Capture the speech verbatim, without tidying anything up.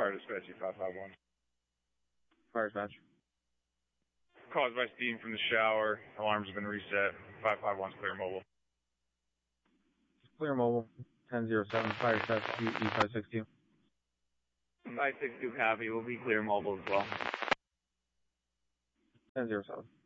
Fire dispatch, five five one. Fire dispatch. Caused by steam from the shower. Alarms have been reset. five five one's clear mobile. Clear mobile. ten zero seven. Fire dispatch to E five six two. five six two copy. We'll be clear mobile as well. ten zero seven.